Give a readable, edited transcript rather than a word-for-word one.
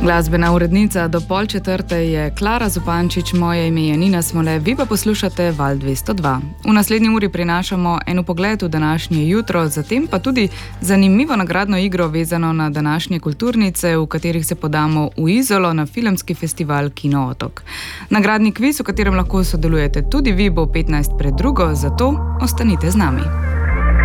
Glasbena urednica do 3:30 je Klara Zupančič, moje ime je Nina Smole, vi pa poslušate Val 202. V naslednji uri prinašamo en pogled v današnje jutro, zatem pa tudi zanimivo nagradno igro vezano na današnje kulturnice, v katerih se podamo v Izolo na filmski festival Kino Otok. Nagradni kviz, v katerem lahko sodelujete tudi vi, bo 15 pred drugo, zato ostanite z nami.